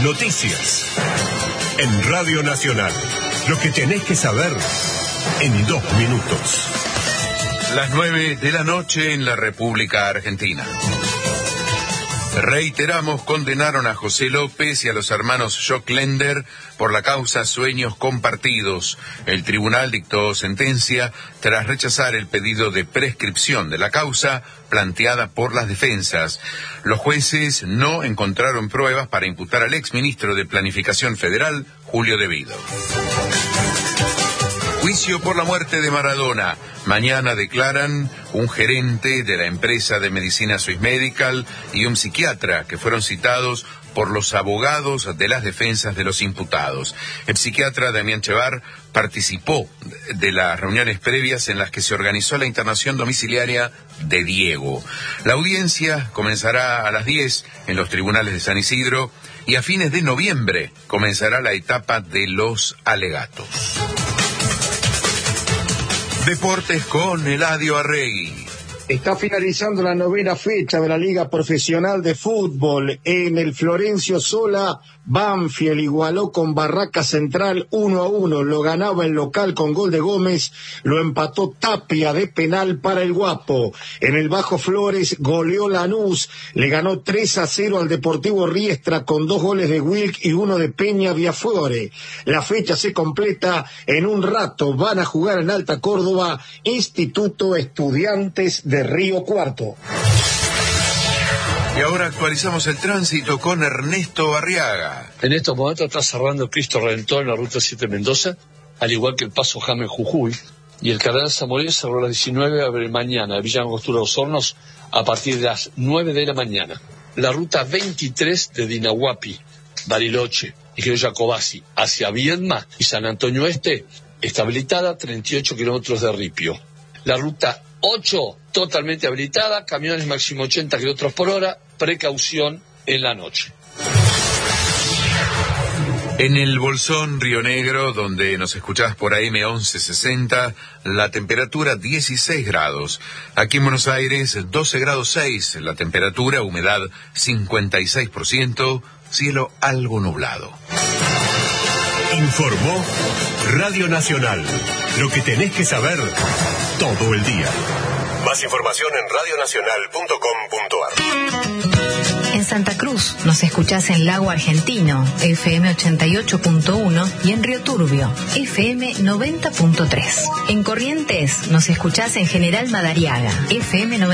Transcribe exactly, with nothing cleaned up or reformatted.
Noticias. En Radio Nacional. Lo que tenés que saber en dos minutos. Las nueve de la noche en la República Argentina. Reiteramos, condenaron a José López y a los hermanos Joclender por la causa Sueños Compartidos. El tribunal dictó sentencia tras rechazar el pedido de prescripción de la causa planteada por las defensas. Los jueces no encontraron pruebas para imputar al exministro de Planificación Federal, Julio De Vido. Juicio por la muerte de Maradona. Mañana declaran un gerente de la empresa de medicina Swiss Medical y un psiquiatra que fueron citados por los abogados de las defensas de los imputados. El psiquiatra Damián Chevar participó de las reuniones previas en las que se organizó la internación domiciliaria de Diego. La audiencia comenzará a las diez en los tribunales de San Isidro y a fines de noviembre comenzará la etapa de los alegatos. Deportes con Eladio Arregui. Está finalizando la novena fecha de la Liga Profesional de Fútbol. En el Florencio Sola, Banfield igualó con Barraca Central uno a uno. Lo ganaba el local con gol de Gómez. Lo empató Tapia de penal para el Guapo. En el Bajo Flores goleó Lanús. Le ganó tres a cero al Deportivo Riestra con dos goles de Wilk y uno de Peña Viafore. La fecha se completa en un rato. Van a jugar en Alta Córdoba Instituto Estudiantes de Río Cuarto. Y ahora actualizamos el tránsito con Ernesto Arriaga. En estos momentos está cerrando Cristo Redentor en la Ruta siete Mendoza, al igual que el Paso James Jujuy, y el Cardenal Zamoré cerró a las diecinueve, abre mañana, Villa Angostura Dos Hornos, a partir de las nueve de la mañana. La Ruta veintitrés de Dinahuapi, Bariloche y Criolla Cobasi hacia Viedma y San Antonio Este está habilitada, treinta y ocho kilómetros de ripio. La Ruta ocho, totalmente habilitada, camiones máximo ochenta kilómetros por hora, precaución en la noche. En el Bolsón, Río Negro, donde nos escuchás por A M once sesenta, la temperatura dieciséis grados. Aquí en Buenos Aires, doce grados seis, la temperatura, humedad cincuenta y seis por ciento, cielo algo nublado. Informó Radio Nacional. Lo que tenés que saber todo el día. Más información en radio nacional punto com punto a r. En Santa Cruz nos escuchás en Lago Argentino, F M ochenta y ocho punto uno, y en Río Turbio, F M noventa punto tres. En Corrientes nos escuchás en General Madariaga, F M noventa.